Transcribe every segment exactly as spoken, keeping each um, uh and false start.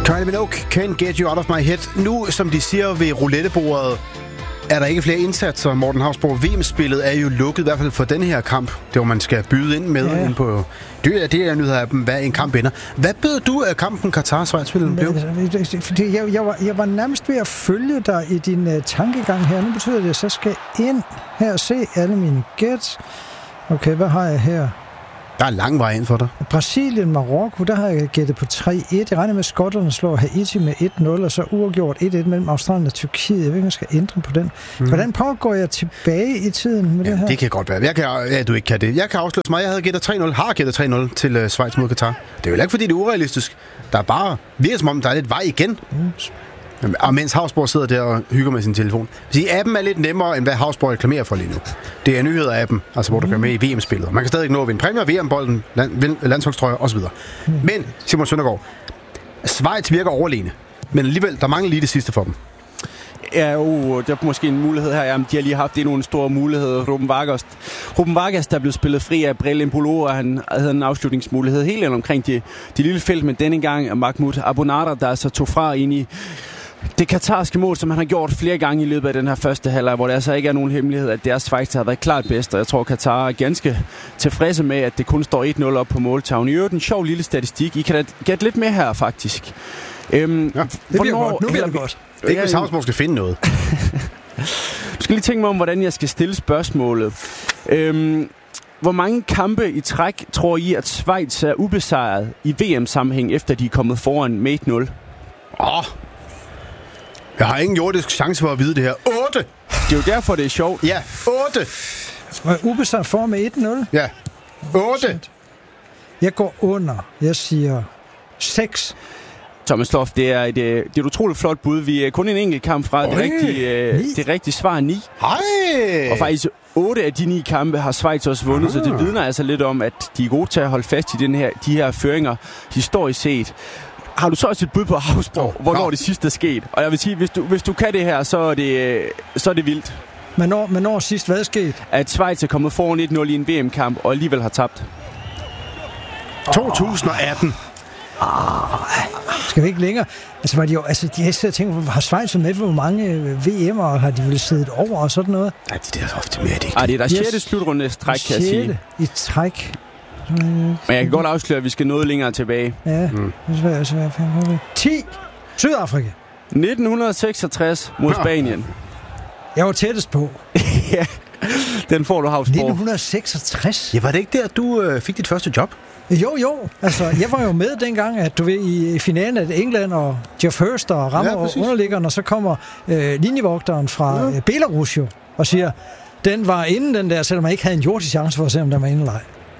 Kylie Minogue, Can't Get You Out of My Head. Nu, som de siger ved roulettebordet, er der ikke flere indsatser. Morten Hausborg, V M-spillet er jo lukket, i hvert fald for denne her kamp. Det hvor man skal byde ind med ja. ind på... Det er det, jeg nyder af dem, hvad en kamp ender. Hvad bød du af kampen Qatar-Schweiz? Fordi jeg, jeg, var, jeg var nærmest ved at følge dig i din uh, tankegang her. Nu betyder det, at jeg så skal ind her og se alle mine gæt. Okay, hvad har jeg her? Der er lang vej ind for dig. Brasilien, Marokko, der har jeg gættet på tre et. Jeg regner med, at skotterne slår Haiti med et nul, og så uafgjort et et mellem Australien og Tyrkiet. Jeg ved ikke, om jeg skal ændre på den. Mm. Hvordan pågår jeg tilbage i tiden med ja, det her? Det kan godt være. Jeg kan, ja, du ikke kan det. Jeg kan afsløre mig, jeg havde gættet tre nul, har gættet tre nul til uh, Schweiz mod Qatar. Det er jo ikke, fordi det er urealistisk. Der er bare, virker som om, der er lidt vej igen. Mm. Og mens Hausborg sidder der og hygger med sin telefon. Så appen er lidt nemmere, end hvad Hausborg reklamerer for lige nu. Det er nyheder af appen, altså hvor du kan med i V M-spillet. Man kan stadig nå at vinde præmier, V M-bolden, land, landsholdstrøjer osv. Mm. Men, Simon Søndergaard, Schweiz virker overlegne. Men alligevel, der mangler lige det sidste for dem. Ja, jo, der er måske en mulighed her. Jamen, de har lige haft endnu en stor mulighed. Ruben Vargas, Ruben Vargas der blev spillet fri af Breel Embolo, og han havde en afslutningsmulighed helt omkring de, de lille felt, men denne gang Mahmoud Abonara, der altså tog fra ind i det katarske mål, som han har gjort flere gange i løbet af den her første halvleg, hvor der altså ikke er nogen hemmelighed, at deres Schweiz har været klart bedst, og jeg tror, Qatar er ganske tilfredse med, at det kun står et nul op på måltavlen. I øvrigt en sjov lille statistik. I kan da gætte lidt med her, faktisk. Øhm, ja, det bliver godt. Nu bliver det godt. Det er ikke, hvis Hausborg skal finde noget. Du skal lige tænke mig om, hvordan jeg skal stille spørgsmålet. Øhm, hvor mange kampe i træk tror I, at Schweiz er ubesejret i V M-sammenhæng, efter de er kommet foran med et nul? Åh, oh. Jeg har ingen jordisk chance for at vide det her. otte! Det er jo derfor, det er sjovt. Ja, otte! Og ubesejret for med et nul? Ja, otte! Jeg går under. Jeg siger seks. Thomas Lof, det er et, det er et utroligt flot bud. Vi er kun en enkelt kamp fra det rigtige, det rigtige svar ni. Hej! Og faktisk otte af de ni kampe har Schweiz også vundet, ah. så det vidner altså lidt om, at de er gode til at holde fast i den her, de her føringer historisk set. Har du så også et bud på Hausborg, hvornår no. det sidste er sket? Og jeg vil sige, hvis du, hvis du kan det her, så er det, så er det vildt. Men når, men når sidst hvad er sket? At Schweiz er kommet foran et nul i en V M-kamp, og alligevel har tabt. to tusind atten. Ah, skal vi ikke længere? Altså, var de jo, altså, de har tænkt, har Schweiz med for hvor mange V M'er, og har de vel siddet over og sådan noget? Nej, det er ofte mere det ikke. Ej, det er der sjette yes. slutrundes træk, kan jeg sige. i træk. Men jeg kan godt afsløre, at vi skal noget længere tilbage. Ja, mm. det er ti. Sydafrika. nitten seksogtres mod Spanien. Jeg var tættest på. Ja, den får du, Hausborg. nitten seksogtres? Ja, var det ikke der, du øh, fik dit første job? Jo, jo. Altså, jeg var jo med dengang, at du ved, i finalen af England, og Jeff Hurst og rammer ja, underliggeren, og så kommer øh, linjevogteren fra ja. øh, Belarus jo, og siger, den var inden den der, selvom man ikke havde en jordisk chance for at se, om den var indlej.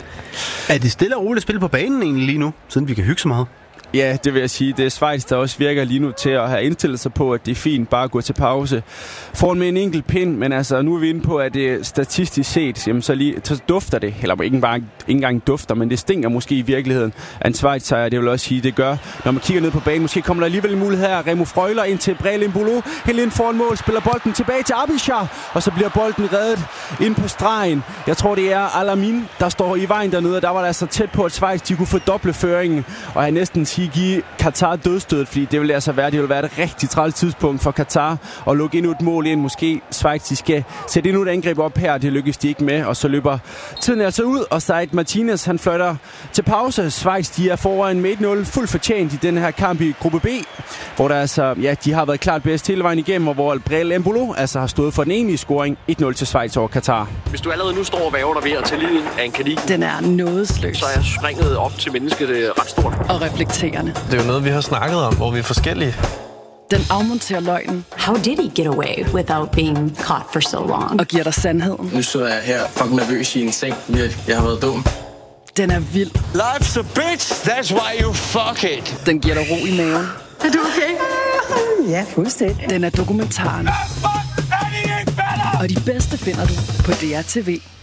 Er det stille og roligt spil på banen egentlig lige nu, siden vi kan hygge så meget? Ja, det vil jeg sige. Det er Schweiz, der også virker lige nu til at have indstillet sig på, at det er fint bare at gå til pause. Foran med en enkelt pind, men altså nu er vi inde på, at det statistisk set, jamen, så, lige, så dufter det, eller ikke bare ikke engang dufter, men det stinker måske i virkeligheden af en Schweiz-sejr. Det vil også sige, det gør, når man kigger ned på banen. Måske kommer der alligevel en mulighed her. Remo Freuler ind til Breel Embolo. Helt ind foran mål, spiller bolden tilbage til Abishar, og så bliver bolden reddet ind på stregen. Jeg tror, det er Alamin, der står i vejen dernede, og der var der altså tæt på, at Schweiz de kunne fordoble føringen, og jeg næsten sige, give Qatar dødstødet, fordi det vil altså være, det vil være et rigtig træls tidspunkt for Qatar at lukke endnu et mål ind. Måske Schweiz, de skal sætte endnu et angreb op her, det lykkes de ikke med, og så løber tiden altså ud, og Said Martinez, han flytter til pause. Schweiz, de er foran med et nul, fuldt fortjent i den her kamp i gruppe B, hvor der altså, ja, de har været klart bedst hele vejen igennem, og hvor Breel Embolo altså har stået for den egentlige scoring, et nul til Schweiz over Qatar. Hvis du allerede nu står og væver dig ved at tage livet af en kanin, den er nådesløs. Så er springet op til mennesket ret stort. Og reflekterende. Det er jo noget, vi har snakket om, hvor vi er forskellige. Den afmonterer løgnen. How did he get away without being caught for so long? Og giver dig sandheden. Nu så jeg her fucking nervøs i en seng. Jeg har været dum. Den er vild. Life's a bitch, that's why you fuck it. Den giver dig ro i maven. Er du okay? Ja, fuldstændig. Den er dokumentaren. Og de bedste finder du på D R T V.